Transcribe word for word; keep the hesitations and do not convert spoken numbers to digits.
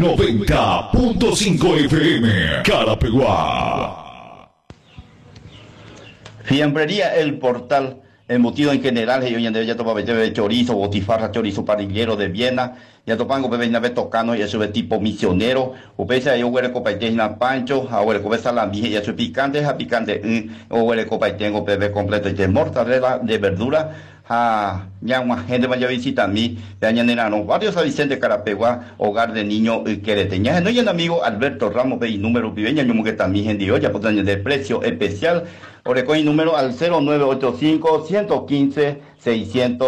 noventa punto cinco F M, Carapeguá. Fiambrería El Portal, embutido en general, y hoy en día ya topa de chorizo, botifarra, chorizo parrillero de Viena, ya topango bebe nave tocano y eso de tipo misionero, o pese a huele copa y pancho, a huele copa salamije y eso picante, a picante, o huele copa y tengo bebé completo de mortadela, de verdura, a ya una gente vaya a visitar a mí, de añadirán varios a Vicente Carapeguá, hogar de niños quereteñas. No hay un amigo Alberto Ramos, ve y número viveña, yo que también gente hoy, ya por de precio especial, o recoge número al cero nueve ocho cinco, uno uno cinco, seiscientos.